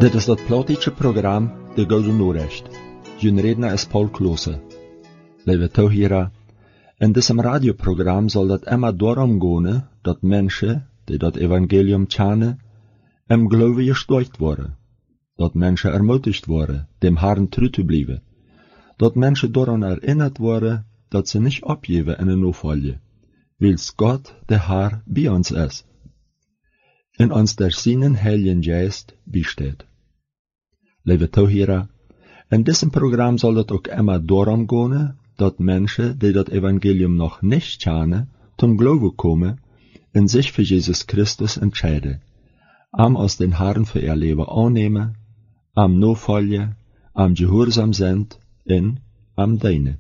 Dit is dat plotische program De Gouden Noorrecht. Jun redner is Paul Klose. Lieve toehira, in diesem radioprogram zal dat immer daarom gaan dat mensen die dat evangelium kennen, geloven gesteucht worden. Dat mensen ermutigd worden, dem Herrn trouw te blijven. Dat mensen daaraan erinnerd worden dat ze niet opgeven in een navolge, wils God, de Herr, bij ons is. En ons der Zinnen Heiligen Geist besteht. Lieve toehira, in diesem Programm zal het ook immer daarom gaan dat mensen die dat evangelium nog niet kennen, zum Glauben komen en zich voor Jezus Christus entscheiden, als den Herrn voor ihr leven aannemen, navolgen, gehoorzaam zijn en dienen.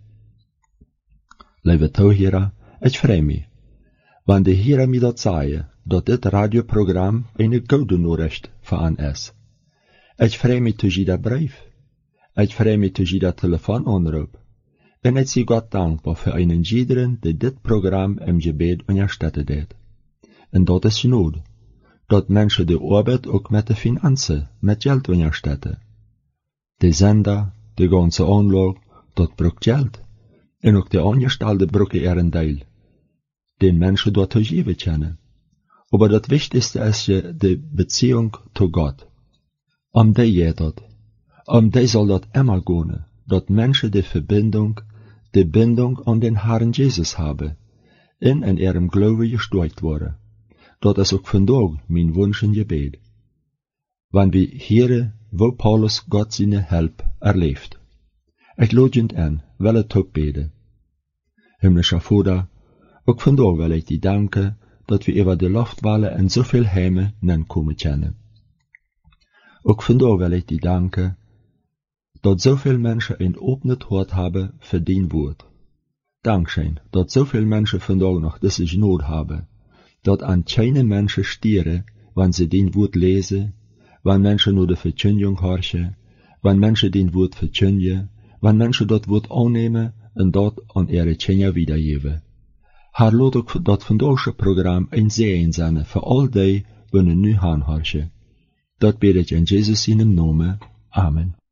Lieve toehira, ik vrij me, want de Heer mij dat zei, dat dit radioprogram een gouden Noorrecht voor aan is. Ik vrij me toe je dat brief. Ik vrij me toe je dat telefoon aanroep. En ik zie God dankbaar voor een iedereen die dit programma in gebed ondersteunen deed. En dat is nodig, dat mensen de arbeid ook met de financiën, met geld ondersteunen. De zender, de ganze aanlag, dat brukt geld. En ook de angestelde brukken er een deel. Den mensen dat te geven kennen. Maar dat wichtigste is je de beziehung tot God. Die geht dat. Die zal dat immer gaan, dat mensen de bindung aan den Herrn Jezus hebben, en in ihrem Glauben gesteucht worden. Dat is ook vandaag mijn wunsch en gebed. Want we heren, wo Paulus God zijn help erleeft. Ik lood je aan, wel het ook beden. Himmlischer Vader, ook vandaag wil ik die danken, dat we over de loftwallen en zoveel heimen nen komen kennen. Ook vandaag wil ik die danken, dat zoveel mensen een opend hart hebben voor dien woord. Dankzij dat zoveel mensen vandaag nog deze nood hebben, dat aan keine mensen stieren, wanneer ze dien woord lezen, wanneer mensen naar de verkondiging horchen, wanneer mensen dien woord verkondigen, wanneer mensen dat woord aannemen en dat aan ihre kinderen weitergeven. Haar laat ook dat vandaagse programma een zegen zijn voor al die, wanneer nu aanhorchen. Dat bid ik in Jezus in naam. Amen.